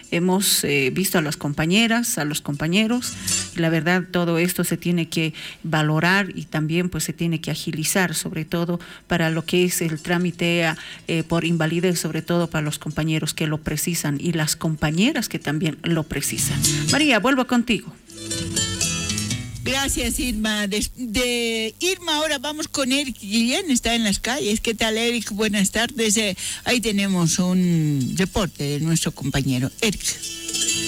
hemos visto a las compañeras, a los compañeros, y la verdad todo esto se tiene que valorar y también pues se tiene que agilizar, sobre todo para lo que es el trámite por invalidez, sobre todo para los compañeros que lo precisan y las compañeras que también lo precisan. María, vuelvo contigo. Gracias, Irma. De Irma ahora vamos con Eric Guillén, está en las calles. ¿Qué tal, Eric? Buenas tardes. Ahí tenemos un reporte de nuestro compañero. Eric.